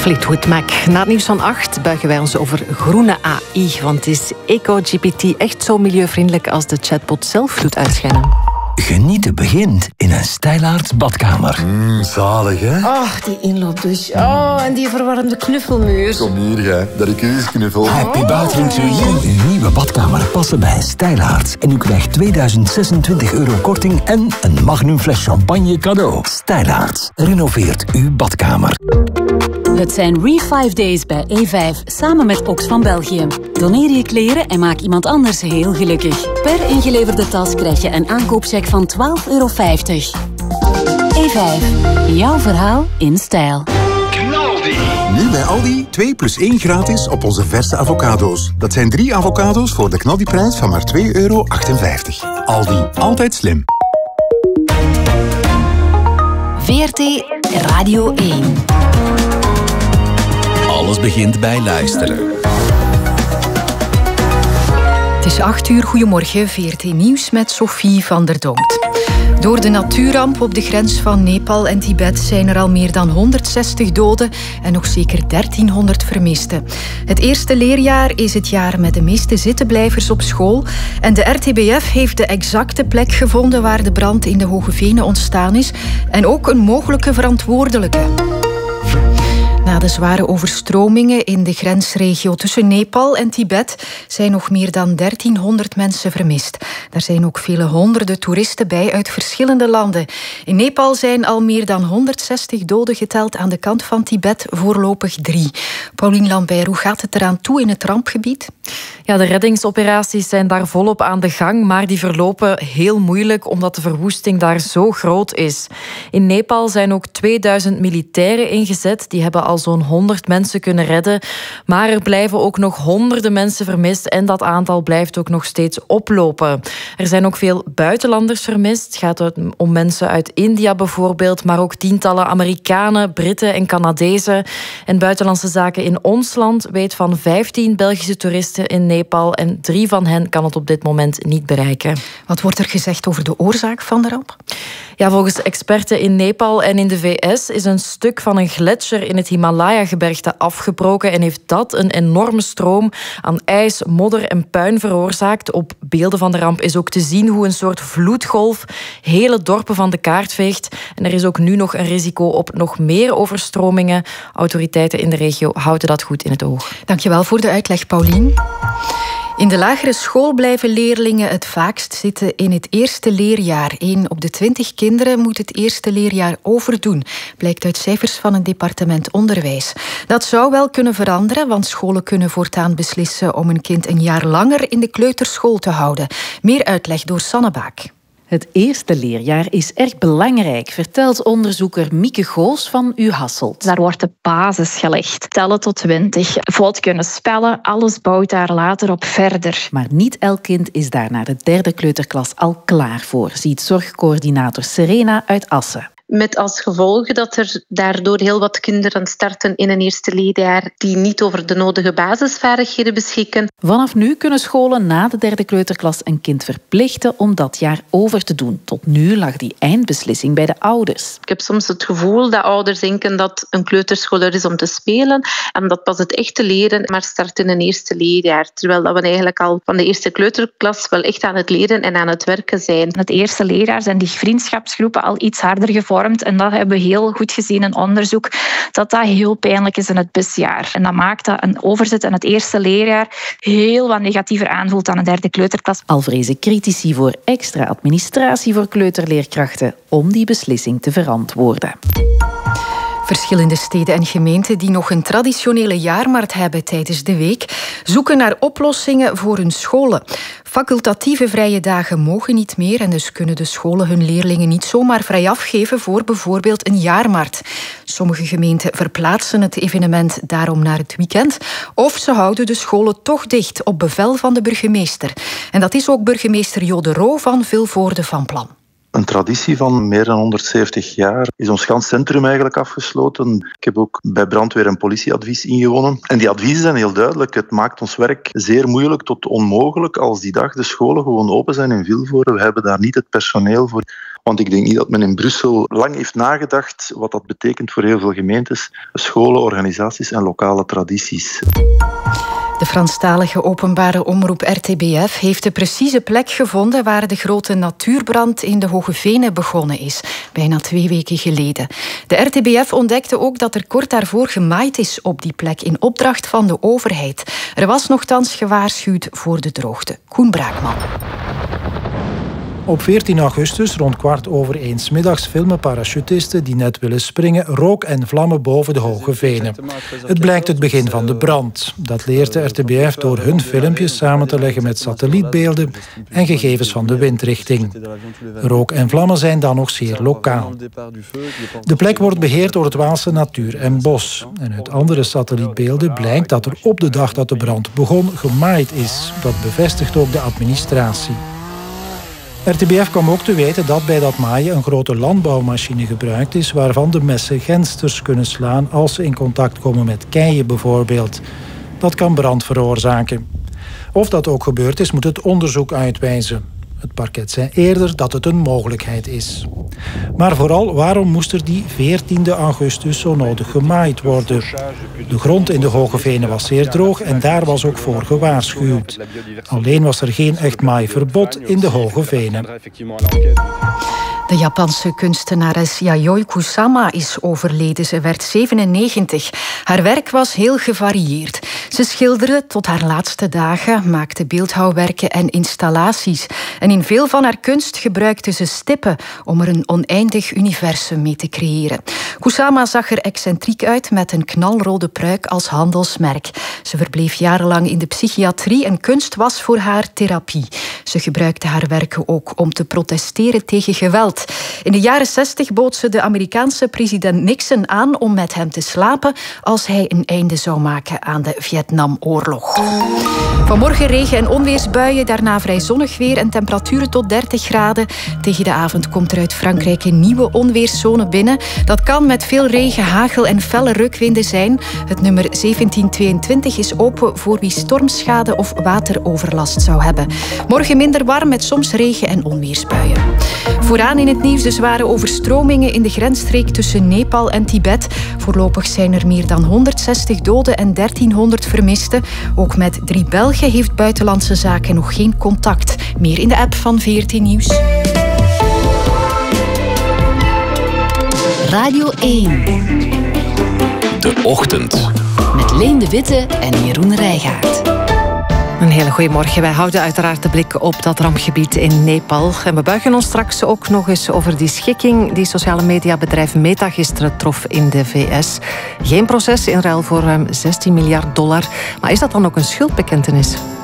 Fleetwood Mac. Na het nieuws van 8 buigen wij ons over groene AI. Want is EcoGPT echt zo milieuvriendelijk als de chatbot zelf doet uitschijnen? Genieten begint in een Stijlaarts badkamer. Zalig, hè? Oh, die inloopdouche. Oh, en die verwarmde knuffelmuur. Kom hier, jij. Dat ik u eens knuffel. Happy Buitering to you. Uw nieuwe badkamer passen bij Stijlaarts. En u krijgt 2026 euro korting en een magnum fles champagne cadeau. Stijlaarts. Renoveert uw badkamer. Het zijn Re5 Days bij E5, samen met Ox van België. Doneer je kleren en maak iemand anders heel gelukkig. Per ingeleverde tas krijg je een aankoopcheck van €12,50. E5, jouw verhaal in stijl. Nu bij Aldi 2 + 1 gratis op onze verse avocado's. Dat zijn 3 avocado's voor de knaldiprijs van maar €2,58. Aldi, altijd slim. VRT Radio 1. Alles begint bij luisteren. Het is 8 uur. Goedemorgen. VRT Nieuws met Sophie van der Donkt. Door de natuurramp op de grens van Nepal en Tibet zijn er al meer dan 160 doden en nog zeker 1300 vermisten. Het eerste leerjaar is het jaar met de meeste zittenblijvers op school. En de RTBF heeft de exacte plek gevonden waar de brand in de Hoge Venen ontstaan is en ook een mogelijke verantwoordelijke. Na de zware overstromingen in de grensregio tussen Nepal en Tibet zijn nog meer dan 1300 mensen vermist. Daar zijn ook vele honderden toeristen bij uit verschillende landen. In Nepal zijn al meer dan 160 doden geteld, aan de kant van Tibet voorlopig 3. Paulien Lambert, hoe gaat het eraan toe in het rampgebied? Ja, de reddingsoperaties zijn daar volop aan de gang, maar die verlopen heel moeilijk omdat de verwoesting daar zo groot is. In Nepal zijn ook 2000 militairen ingezet. Die hebben al zo'n 100 mensen kunnen redden. Maar er blijven ook nog honderden mensen vermist en dat aantal blijft ook nog steeds oplopen. Er zijn ook veel buitenlanders vermist. Het gaat om mensen uit India bijvoorbeeld, maar ook tientallen Amerikanen, Britten en Canadezen. En Buitenlandse Zaken in ons land weet van 15 Belgische toeristen in Nepal en 3 van hen kan het op dit moment niet bereiken. Wat wordt er gezegd over de oorzaak van de ramp? Ja, volgens experten in Nepal en in de VS is een stuk van een gletsjer in het Himalaya-gebergte afgebroken en heeft dat een enorme stroom aan ijs, modder en puin veroorzaakt. Op beelden van de ramp is ook te zien hoe een soort vloedgolf hele dorpen van de kaart veegt. En er is ook nu nog een risico op nog meer overstromingen. Autoriteiten in de regio houden dat goed in het oog. Dankjewel voor de uitleg, Paulien. In de lagere school blijven leerlingen het vaakst zitten in het eerste leerjaar. 1 op de 20 kinderen moet het eerste leerjaar overdoen, blijkt uit cijfers van het departement Onderwijs. Dat zou wel kunnen veranderen, want scholen kunnen voortaan beslissen om een kind een jaar langer in de kleuterschool te houden. Meer uitleg door Sanne Baak. Het eerste leerjaar is erg belangrijk, vertelt onderzoeker Mieke Goos van U Hasselt. Daar wordt de basis gelegd. Tellen tot 20, vlot kunnen spellen, alles bouwt daar later op verder. Maar niet elk kind is daar naar de 3e kleuterklas al klaar voor, ziet zorgcoördinator Serena uit Assen. Met als gevolg dat er daardoor heel wat kinderen starten in een eerste leerjaar die niet over de nodige basisvaardigheden beschikken. Vanaf nu kunnen scholen na de 3e kleuterklas een kind verplichten om dat jaar over te doen. Tot nu lag die eindbeslissing bij de ouders. Ik heb soms het gevoel dat ouders denken dat een kleuterschool er is om te spelen en dat pas het echte leren maar start in een eerste leerjaar. Terwijl dat we eigenlijk al van de eerste kleuterklas wel echt aan het leren en aan het werken zijn. In het eerste leerjaar zijn die vriendschapsgroepen al iets harder gevormd. En dat hebben we heel goed gezien in onderzoek, dat heel pijnlijk is in het busjaar. En dat maakt dat een overzet in het eerste leerjaar heel wat negatiever aanvoelt dan een 3e kleuterklas. Al vrezen critici voor extra administratie voor kleuterleerkrachten om die beslissing te verantwoorden. Verschillende steden en gemeenten die nog een traditionele jaarmarkt hebben tijdens de week, zoeken naar oplossingen voor hun scholen. Facultatieve vrije dagen mogen niet meer en dus kunnen de scholen hun leerlingen niet zomaar vrij afgeven voor bijvoorbeeld een jaarmarkt. Sommige gemeenten verplaatsen het evenement daarom naar het weekend of ze houden de scholen toch dicht op bevel van de burgemeester. En dat is ook burgemeester Jo de Roo van Vilvoorde van plan. Een traditie van meer dan 170 jaar is ons gans centrum eigenlijk afgesloten. Ik heb ook bij brandweer en politieadvies ingewonnen. En die adviezen zijn heel duidelijk. Het maakt ons werk zeer moeilijk tot onmogelijk als die dag de scholen gewoon open zijn in Vilvoorde. We hebben daar niet het personeel voor. Want ik denk niet dat men in Brussel lang heeft nagedacht wat dat betekent voor heel veel gemeentes, scholen, organisaties en lokale tradities. De Franstalige openbare omroep RTBF heeft de precieze plek gevonden waar de grote natuurbrand in de Hoge Venen begonnen is, bijna 2 weken geleden. De RTBF ontdekte ook dat er kort daarvoor gemaaid is op die plek in opdracht van de overheid. Er was nochtans gewaarschuwd voor de droogte. Koen Braakman. Op 14 augustus, rond 1:15 's middags, filmen parachutisten die net willen springen rook en vlammen boven de Hoge Venen. Het blijkt het begin van de brand. Dat leert de RTBF door hun filmpjes samen te leggen met satellietbeelden en gegevens van de windrichting. Rook en vlammen zijn dan nog zeer lokaal. De plek wordt beheerd door het Waalse Natuur en Bos. En uit andere satellietbeelden blijkt dat er op de dag dat de brand begon gemaaid is. Dat bevestigt ook de administratie. RTBF kwam ook te weten dat bij dat maaien een grote landbouwmachine gebruikt is waarvan de messen gensters kunnen slaan als ze in contact komen met keien bijvoorbeeld. Dat kan brand veroorzaken. Of dat ook gebeurd is, moet het onderzoek uitwijzen. Het parket zei eerder dat het een mogelijkheid is. Maar vooral, waarom moest er die 14 augustus zo nodig gemaaid worden? De grond in de Hoge Venen was zeer droog en daar was ook voor gewaarschuwd. Alleen was er geen echt maaiverbod in de Hoge Venen. De Japanse kunstenares Yayoi Kusama is overleden. Ze werd 97. Haar werk was heel gevarieerd. Ze schilderde tot haar laatste dagen, maakte beeldhouwwerken en installaties. En in veel van haar kunst gebruikte ze stippen om er een oneindig universum mee te creëren. Kusama zag er excentriek uit met een knalrode pruik als handelsmerk. Ze verbleef jarenlang in de psychiatrie en kunst was voor haar therapie. Ze gebruikte haar werken ook om te protesteren tegen geweld. In de jaren 60 bood ze de Amerikaanse president Nixon aan om met hem te slapen als hij een einde zou maken aan de Vietnamoorlog. Vanmorgen regen- en onweersbuien, daarna vrij zonnig weer en temperaturen tot 30 graden. Tegen de avond komt er uit Frankrijk een nieuwe onweerszone binnen. Dat kan met veel regen, hagel en felle reukwinden zijn. Het nummer 1722 is open voor wie stormschade of wateroverlast zou hebben. Morgen minder warm met soms regen- en onweersbuien. Vooraan in het nieuws de zware overstromingen in de grensstreek tussen Nepal en Tibet. Voorlopig zijn er meer dan 160 doden en 1300 vermisten. Ook met 3 Belgen heeft Buitenlandse Zaken nog geen contact. Meer in de app van VRT Nieuws. Radio 1. De Ochtend. Met Leen de Witte en Jeroen Rijgaard. Een hele goede morgen. Wij houden uiteraard de blik op dat rampgebied in Nepal. En we buigen ons straks ook nog eens over die schikking die sociale mediabedrijf Meta gisteren trof in de VS. Geen proces in ruil voor ruim $16 miljard. Maar is dat dan ook een schuldbekentenis?